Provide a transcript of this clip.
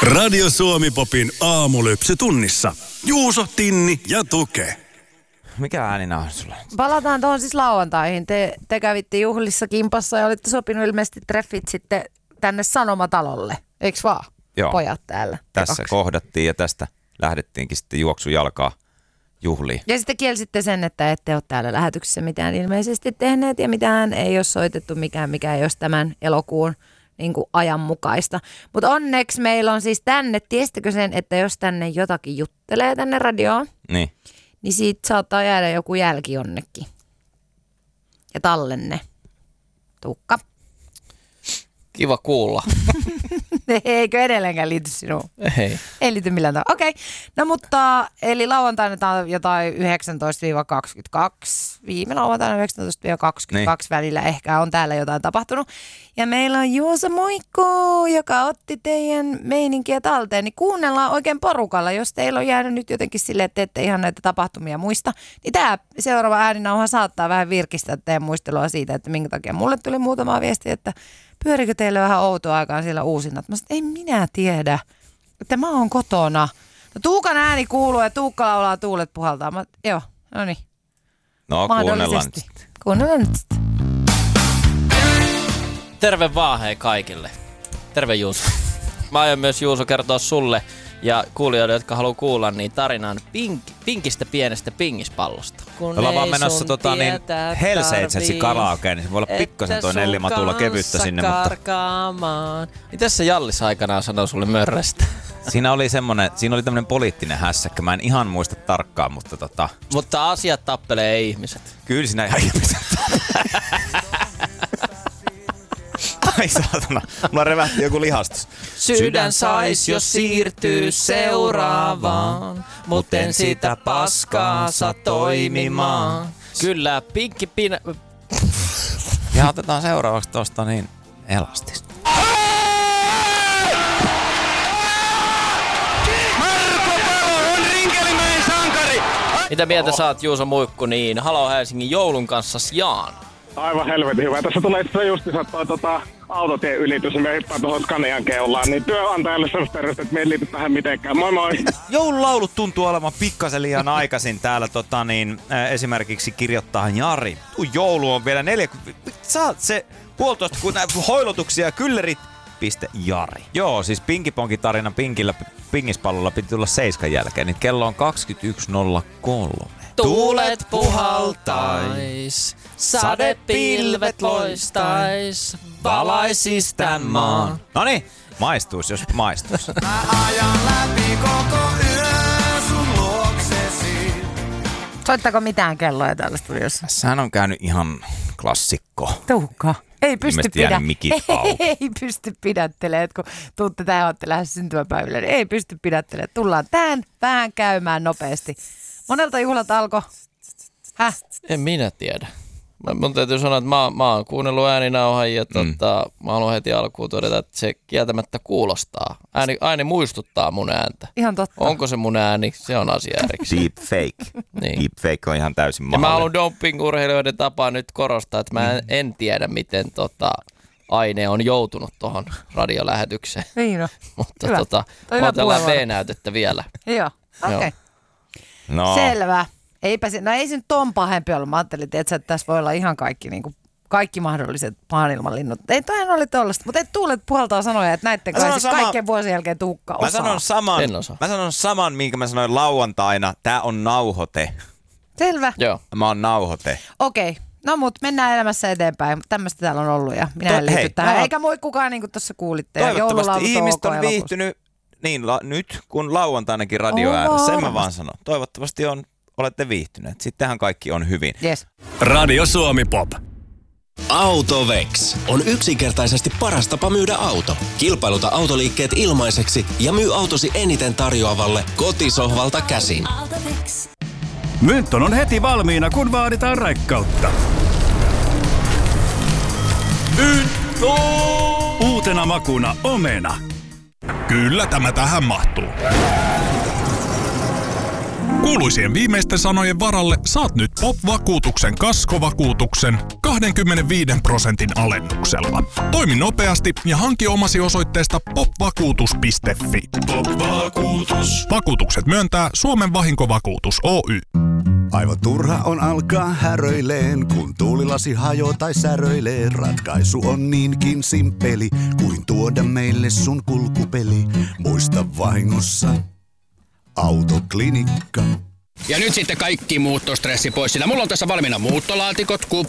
Radio Suomi Popin aamulypsy tunnissa. Juuso, Tinni ja Tuke. Mikä äänina on sulla? Palataan tuohon siis lauantaihin. Te kävitte juhlissa kimpassa ja olitte sopinut ilmeisesti treffit sitten tänne Sanomatalolle. Eiks vaan? Joo. Pojat täällä. Tässä kohdattiin ja tästä lähdettiinkin sitten juoksujalkaa juhliin. Ja sitten kielsitte sen, että ette ole täällä lähetyksessä mitään ilmeisesti tehneet ja mitään ei ole soitettu mikä ei olisi tämän elokuun niin kuin ajanmukaista. Mutta onneksi meillä on siis tänne, tiesittekö sen, että jos tänne jotakin juttelee tänne radioon, niin siitä saattaa jäädä joku jälki jonnekin. Ja tallenne. Tuukka. Kiva kuulla. Eikö edelleenkään liity sinuun? Ei liity millään tavalla. Okei. No mutta, eli lauantaina tämä on jotain 19-22. Viime lauantaina 19-22 välillä ehkä on täällä jotain tapahtunut. Ja meillä on Juuso Muikku, joka otti teidän meininkiä talteen. Niin kuunnellaan oikein porukalla. Jos teillä on jäänyt nyt jotenkin silleen, että ette ihan näitä tapahtumia muista, niin tämä seuraava ääninauha saattaa vähän virkistää teidän muistelua siitä, että minkä takia mulle tuli muutama viesti, että pyörikö teille vähän outoa aikaan siellä uusinnat? Mä sanoin, ei minä tiedä, että mä oon kotona. No Tuukan ääni kuuluu ja Tuukka laulaa tuulet puhaltaa. Joo, no niin. No kuunnellaan nyt sitten. Kuunnellaan nyt sitten. Terve vaan hei kaikille. Terve Juuso. Mä aion myös Juuso kertoa sulle ja kuulijoille, jotka haluaa kuulla, niin tarinan pinkistä pienestä pingispallosta. Me ollaan vaan menossa Helseitsensi karaokeen, niin se voi olla pikkasen toi Nellimatulla kevyttä sinne, mutta... Niin tässä Jallis aikanaan sanoi sulle mörrestä. Siinä oli tämmönen poliittinen hässäkkä, mä en ihan muista tarkkaan, mutta Mutta asiat tappelee ihmiset. Kyllä siinä ihan ihmiset. Ai saatana, mulla revähti joku lihastus. Sydän sais, jos siirtyy seuraavaan, mutten sitä paskaa saa toimimaan. Kyllä, Ja otetaan seuraavaksi tosta niin elastista. Marko Palo on Rinkelmäen sankari! Mitä mieltä saat Juuso Muikku, niin Halo Helsingin joulun kanssa Jaan? Aivan helvetin hyvä. Tässä tulee sitten justiinsa toi autotien ylitys, ja me hyppää tuohon Scanian keulaan, niin työnantajalle sellaista terveistä, että me ei liity tähän mitenkään. Moi moi! Joululaulut tuntuu olevan pikkasen liian aikaisin täällä esimerkiksi kirjoittaa Jari. Joulu on vielä 40... Saat se 1,5 kun hoilotuksia kyllerit... Jari. Joo, siis Pinkiponki-tarina pingispallolla piti tulla 7 jälkeen, niin kello on 21.03. Tuulet puhaltais, sadepilvet loistais, valaisis tän maan. Noniin, maistuis jos maistuis. Mä ajan läpi koko yön sun luoksesi. Soittaako mitään kelloja täällä studiossa? Sehän on käynyt ihan klassikko. Tuukka. Ei pysty pidättelemään, kun tuutte tähän olette lähes syntymäpäiville, niin ei pysty pidättelemään. Tullaan tähän vähän käymään nopeasti. Monelta juhlat alkoi? En minä tiedä. Mun täytyy sanoa, että mä oon kuunnellut ääninauhan ja mä haluan heti alkuun todeta, että se kieltämättä kuulostaa. Ääni muistuttaa mun ääntä. Ihan totta. Onko se mun ääni? Se on asia erikseen. Deepfake. Niin. Deepfake on ihan täysin ja mahdollinen. mä haluan doping-urheilijoiden tapaa nyt korostaa, että mä en tiedä, miten aine on joutunut tuohon radiolähetykseen. Niin no. Mutta otellaan B-näytettä vielä. Joo, okei. Okay. No. Selvä. Ei se nyt ton pahempi ollut. Mä ajattelin, että tässä voi olla ihan kaikki mahdolliset maanilmanlinnut. Ei toihan oli tollaista, mutta et tuulet puhaltaa sanoja, että näitten kanssa kaikkien vuosien jälkeen Tuukka osaa. Mä sanon saman, minkä mä sanoin lauantaina. Tää on nauhoite. Selvä. Joo. Mä oon nauhoite. Okei. No mut mennään elämässä eteenpäin. Tämmöistä täällä on ollut ja minä en liity tähän. Eikä moi kukaan niin kuin tuossa kuulitte. Toivottavasti ihmiset on viihtynyt niin nyt kun lauantainakin radio ääressä. Sen mä vaan sanon. Toivottavasti olette viihtyneet. Sittenhän kaikki on hyvin. Yes. Radio Suomi Pop. Autovex on yksinkertaisesti paras tapa myydä auto. Kilpailuta autoliikkeet ilmaiseksi ja myy autosi eniten tarjoavalle kotisohvalta käsin. Mynton on heti valmiina, kun vaaditaan raikkautta. Mynto! Uutena makuna omena. Kyllä tämä tähän mahtuu. Kuuluisien viimeisten sanojen varalle saat nyt POP-vakuutuksen kaskovakuutuksen 25% alennuksella. Toimi nopeasti ja hanki omasi osoitteesta popvakuutus.fi. Pop-vakuutus. Vakuutukset myöntää Suomen Vahinkovakuutus Oy. Aivan turha on alkaa häröileen, kun tuulilasi hajoo tai säröilee. Ratkaisu on niinkin simppeli, kuin tuoda meille sun kulkupeli. Muista vahingossa Autoklinikka. Ja nyt sitten kaikki muuttostressi pois, sillä mulla on tässä valmiina muuttolaatikot,